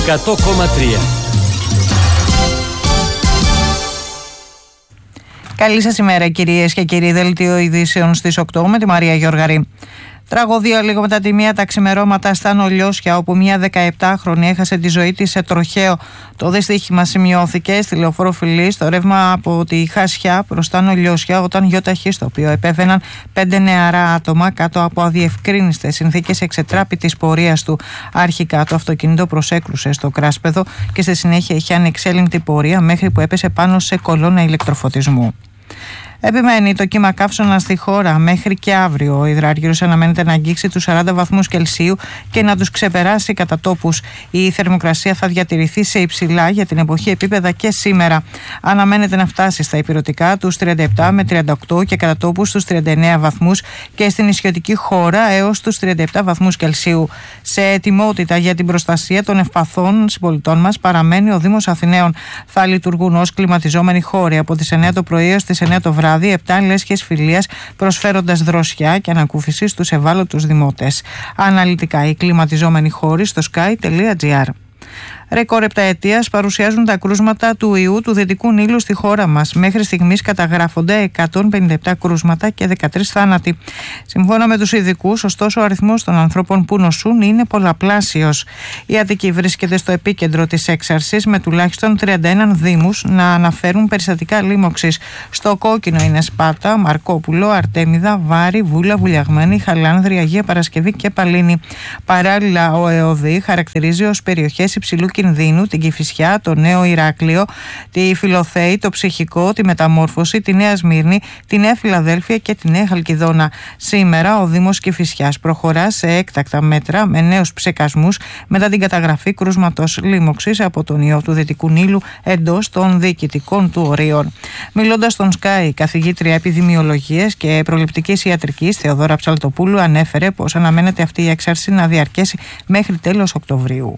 100,3. Καλή σας ημέρα, κυρίες και κύριοι. Δελτίο ειδήσεων στις 8 με τη Μαρία Γιώργαρη. Τραγωδία λίγο μετά τη μία τα ξημερώματα στα Νολιώσια, όπου μια 17χρονη έχασε τη ζωή της σε τροχαίο. Το δυστύχημα σημειώθηκε στη λεωφόρο Φιλής, στο ρεύμα από τη Χασιά προς τα Νολιώσια, όταν γιοταχή στο οποίο επέβαιναν 5 νεαρά άτομα κάτω από αδιευκρίνιστες συνθήκες εξετράπη της πορείας του. Αρχικά το αυτοκίνητο προσέκρουσε στο κράσπεδο και στη συνέχεια είχε ανεξέλεγκτη πορεία μέχρι που έπεσε πάνω σε κολόνα ηλεκτροφωτισμού. Επιμένει το κύμα καύσωνα στη χώρα μέχρι και αύριο. Ο υδράργυρος αναμένεται να αγγίξει τους 40 βαθμούς Κελσίου και να τους ξεπεράσει κατά τόπους. Η θερμοκρασία θα διατηρηθεί σε υψηλά για την εποχή επίπεδα και σήμερα. Αναμένεται να φτάσει στα ηπειρωτικά τους 37 με 38 και κατά τόπους τους 39 βαθμούς και στην νησιωτική χώρα έως τους 37 βαθμούς Κελσίου. Σε ετοιμότητα για την προστασία των ευπαθών συμπολιτών μας παραμένει ο Δήμος Αθηναίων. Θα λειτουργούν ως κλιματιζόμενοι χώροι από τις 9 το πρωί έως τις 9 το βράδυ. 7 λέσχες φιλίας, προσφέροντας δροσιά και ανακούφιση στους ευάλωτους δημότες. Αναλυτικά οι κλιματιζόμενοι χώροι στο sky.gr. Ρεκόρ επταετίας παρουσιάζουν τα κρούσματα του ιού του Δυτικού Νείλου στη χώρα μας. Μέχρι στιγμής καταγράφονται 157 κρούσματα και 13 θάνατοι. Σύμφωνα με τους ειδικούς, ωστόσο, ο αριθμός των ανθρώπων που νοσούν είναι πολλαπλάσιος. Η Αττική βρίσκεται στο επίκεντρο της έξαρσης, με τουλάχιστον 31 δήμους να αναφέρουν περιστατικά λίμωξης. Στο κόκκινο είναι Σπάρτα, Μαρκόπουλο, Αρτέμιδα, Βάρη, Βούλα, Βουλιαγμένη, Χαλάνδρη, Αγία Παρασκευή και Παλίνη. Παράλληλα, ο ΕΟΔΗ χαρακτηρίζει ως περιοχές υψηλού κινδύνου την Κηφισιά, το Νέο Ηράκλειο, τη Φιλοθέη, το Ψυχικό, τη Μεταμόρφωση, τη Νέα Σμύρνη, τη Νέα Φιλαδέλφια και τη Νέα Χαλκιδόνα. Σήμερα ο Δήμος Κηφισιάς προχωρά σε έκτακτα μέτρα με νέους ψεκασμούς μετά την καταγραφή κρούσματος λίμωξης από τον ιό του Δυτικού Νείλου εντός των διοικητικών του ορίων. Μιλώντας στον Sky, η καθηγήτρια επιδημιολογίας και προληπτικής ιατρικής Θεοδώρα Ψαλτοπούλου ανέφερε πως αναμένεται αυτή η έξαρση να διαρκέσει μέχρι τέλος Οκτωβρίου.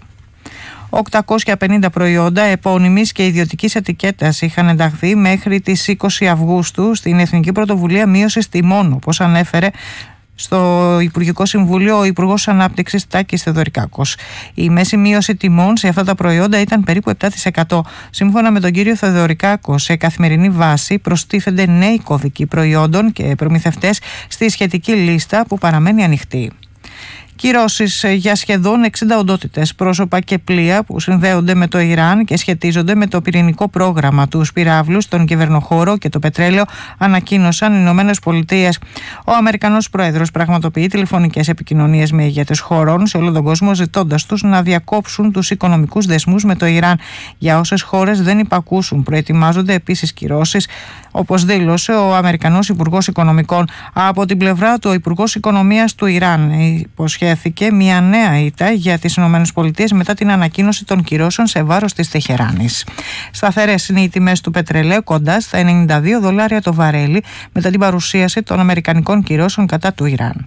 850 προϊόντα επώνυμης και ιδιωτικής ετικέτας είχαν ενταχθεί μέχρι τις 20 Αυγούστου στην Εθνική Πρωτοβουλία Μείωσης Τιμών, όπως ανέφερε στο Υπουργικό Συμβούλιο ο Υπουργός Ανάπτυξης Τάκης Θεοδωρικάκος. Η μέση μείωση τιμών σε αυτά τα προϊόντα ήταν περίπου 7%. Σύμφωνα με τον κύριο Θεοδωρικάκο, σε καθημερινή βάση προστίθενται νέοι κώδικοι προϊόντων και προμηθευτές στη σχετική λίστα που παραμένει ανοιχτή. Κυρώσεις για σχεδόν 60 οντότητες, πρόσωπα και πλοία που συνδέονται με το Ιράν και σχετίζονται με το πυρηνικό πρόγραμμα του πυράβλου στον κυβερνοχώρο και το πετρέλαιο, ανακοίνωσαν οι Ηνωμένες Πολιτείες. Ο Αμερικανός Πρόεδρος πραγματοποιεί τηλεφωνικές επικοινωνίες με ηγέτες χωρών σε όλο τον κόσμο, ζητώντας τους να διακόψουν τους οικονομικούς δεσμούς με το Ιράν. Για όσες χώρες δεν υπακούσουν, προετοιμάζονται επίσης κυρώσεις, όπως δήλωσε ο Αμερικανός Υπουργός Οικονομικών. Από την πλευρά του, ο Υπουργός Οικονομίας του Ιράν υποσχέθηκε μια νέα ήττα για τις ΗΠΑ μετά την ανακοίνωση των κυρώσεων σε βάρος της Τεχεράνης. Σταθερές είναι οι τιμές του πετρελαίου, κοντά στα $92 το βαρέλι, μετά την παρουσίαση των αμερικανικών κυρώσεων κατά του Ιράν.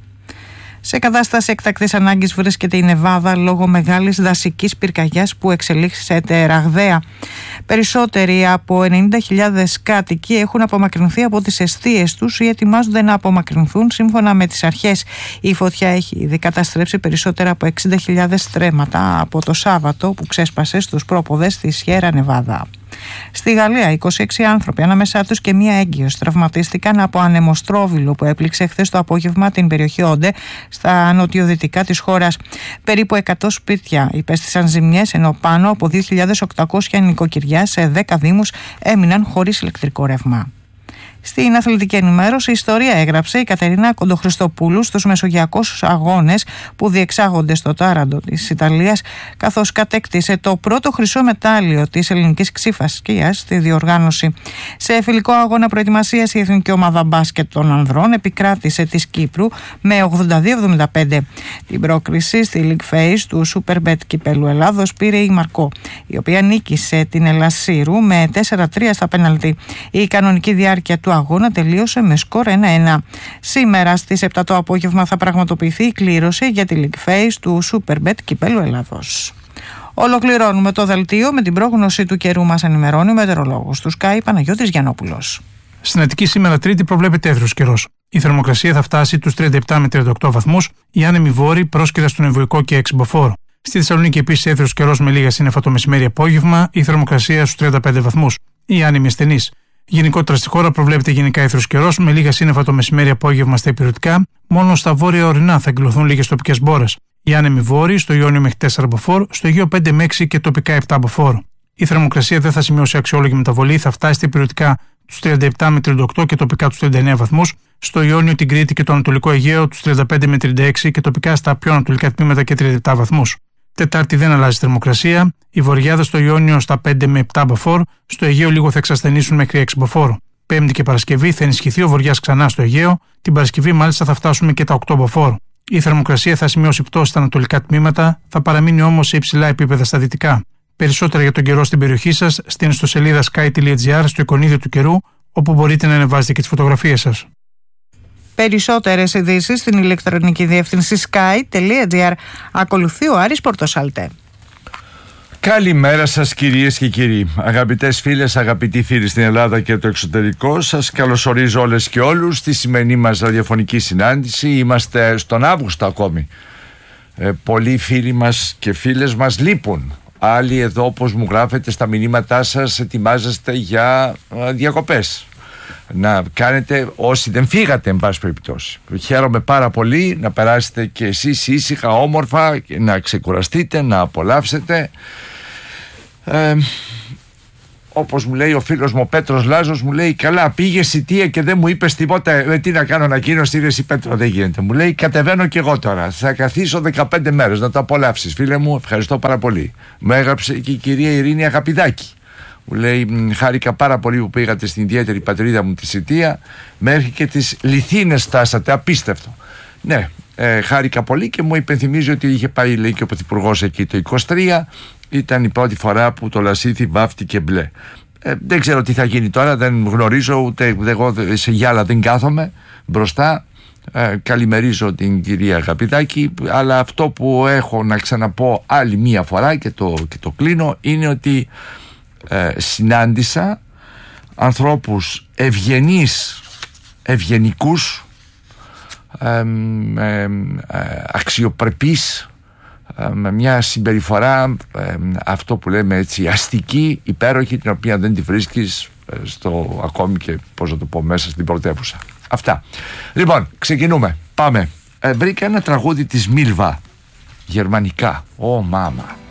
Σε κατάσταση εκτακτής ανάγκης βρίσκεται η Νεβάδα λόγω μεγάλης δασικής πυρκαγιάς που εξελίχθηκε ραγδαία. Περισσότεροι από 90.000 κάτοικοι έχουν απομακρυνθεί από τις εστίες τους ή ετοιμάζονται να απομακρυνθούν σύμφωνα με τις αρχές. Η φωτιά έχει ήδη καταστρέψει περισσότερα από 60.000 στρέμματα από το Σάββατο που ξέσπασε στους πρόποδες της Σιέρα Νεβάδα. Στη Γαλλία, 26 άνθρωποι, ανάμεσά τους και μία έγκυος, τραυματίστηκαν από ανεμοστρόβιλο που έπληξε χθες το απόγευμα την περιοχή Όντε, στα νοτιοδυτικά της χώρας. Περίπου 100 σπίτια υπέστησαν ζημιές, ενώ πάνω από 2.800 νοικοκυριά σε 10 δήμους έμειναν χωρίς ηλεκτρικό ρεύμα. Στην αθλητική ενημέρωση, η ιστορία έγραψε η Κατερίνα Κοντοχριστοπούλου στους Μεσογειακούς Αγώνες που διεξάγονται στο Τάραντο της Ιταλίας, καθώς κατέκτησε το πρώτο χρυσό μετάλλιο της ελληνικής ξιφασκίας στη διοργάνωση. Σε φιλικό αγώνα προετοιμασίας, η εθνική ομάδα μπάσκετ των ανδρών επικράτησε της Κύπρου με 82-75. Την πρόκριση στη League Phase του Superbet Κυπέλλου Ελλάδος πήρε η Μαρκό, η οποία νίκησε την Ελασσίρου με 4-3 στα πέναλτι. Η κανονική διάρκεια του αγώνα τελείωσε με σκορ 1-1. Σήμερα στις 7 το απόγευμα θα πραγματοποιηθεί η κλήρωση για τη League Phase του Superbet Κυπέλλου Ελλάδος. Ολοκληρώνουμε το δελτίο με την πρόγνωση του καιρού. Μας ενημερώνει ο μετεωρολόγος του Sky Παναγιώτης Γιαννόπουλος. Στην Αττική σήμερα Τρίτη προβλέπεται έθρος καιρός. Η θερμοκρασία θα φτάσει τους 37 με 38 βαθμούς, η άνεμη βόρη πρόσκειρα στον Εμβοϊκό και Εξυμποφόρο. Στη Θεσσαλονίκη επίσης έθριος καιρός με λίγα σύννεφα το μεσημέρι-απόγευμα, η θερμοκρασία στους 35 βαθμούς. Οι άνεμοι ασθενείς. Γενικότερα στη χώρα προβλέπεται γενικά έθριος καιρός με λίγα σύννεφα το μεσημέρι-απόγευμα στα ηπειρωτικά, μόνο στα βόρεια ορεινά θα εκδηλωθούν λίγες τοπικές μπόρες. Οι άνεμοι βόρειοι στο Ιόνιο μέχρι 4 μποφόρ, στο Αιγαίο 5 με 6 και τοπικά 7 μποφόρ. Η θερμοκρασία δεν θα σημειώσει αξιόλογη μεταβολή, θα φτάσει στα ηπειρωτικά τους 37 με 38 και τοπικά τους 39 βαθμούς, στο Ιόνιο, την Κρήτη και το Ανατολικό Αιγαίο τους 35 με 36 και τοπικά στα πιο ανατολικά τμήματα και 37 βαθμούς. Τετάρτη δεν αλλάζει θερμοκρασία, οι βορειάδες στο Ιόνιο στα 5 με 7 μποφόρ, στο Αιγαίο λίγο θα εξασθενήσουν μέχρι 6 μποφόρ. Πέμπτη και Παρασκευή θα ενισχυθεί ο βοριάς ξανά στο Αιγαίο, την Παρασκευή μάλιστα θα φτάσουμε και τα 8 μποφόρ. Η θερμοκρασία θα σημειώσει πτώση στα ανατολικά τμήματα, θα παραμείνει όμως σε υψηλά επίπεδα στα δυτικά. Περισσότερα για τον καιρό στην περιοχή σας στην ιστοσελίδα sky.gr στο εικονίδιο του καιρού, όπου μπορείτε να ανεβάζετε και τις φωτογραφίες σας. Περισσότερες ειδήσεις στην ηλεκτρονική διεύθυνση sky.gr. Ακολουθεί ο Άρης Πορτοσάλτε. Καλημέρα σας κυρίες και κύριοι, αγαπητές φίλες, αγαπητοί φίλοι στην Ελλάδα και το εξωτερικό. Σας καλωσορίζω όλες και όλους στη σημερινή μας ραδιοφωνική συνάντηση. Είμαστε στον Αύγουστο ακόμη. Πολλοί φίλοι μας και φίλες μας λείπουν. Άλλοι εδώ, όπως μου γράφετε στα μηνύματά σας, ετοιμάζεστε για διακοπές. Να κάνετε, όσοι δεν φύγατε εν πάση περιπτώσει. Χαίρομαι πάρα πολύ να περάσετε και εσείς ήσυχα, όμορφα, να ξεκουραστείτε, να απολαύσετε. Όπως μου λέει ο φίλος μου ο Πέτρος Λάζος, μου λέει καλά πήγες Σιτία και δεν μου είπες τίποτα, τι να κάνω ανακοίνωση, ρε Πέτρο, δεν γίνεται. Μου λέει κατεβαίνω και εγώ τώρα, θα καθίσω 15 μέρες να το απολαύσεις. Φίλε μου, ευχαριστώ πάρα πολύ. Μου έγραψε και η κυρία Ειρήνη Αγαπηδάκη. Μου λέει χάρηκα πάρα πολύ που πήγατε στην ιδιαίτερη πατρίδα μου τη Σιτία, μέχρι και τις Λιθίνες φτάσατε, απίστευτο. Ναι, χάρηκα πολύ και μου υπενθυμίζει ότι είχε πάει, λέει, και ο Πρωθυπουργός εκεί το 23. Ήταν η πρώτη φορά που το Λασίθι βάφτηκε μπλε. Δεν ξέρω τι θα γίνει τώρα, δεν γνωρίζω, ούτε εγώ σε γυάλα δεν κάθομαι μπροστά. Καλημερίζω την κυρία Αγαπηδάκη, αλλά αυτό που έχω να ξαναπώ άλλη μία φορά και το κλείνω είναι ότι συνάντησα ανθρώπους ευγενικούς, αξιοπρεπείς, με μια συμπεριφορά αυτό που λέμε έτσι αστική, υπέροχη, την οποία δεν τη βρίσκεις ακόμη και πώς να το πω μέσα στην πρωτεύουσα. Αυτά. Λοιπόν, ξεκινούμε. Πάμε. Βρήκα ένα τραγούδι της Μίλβα, γερμανικά. Ω μάμα.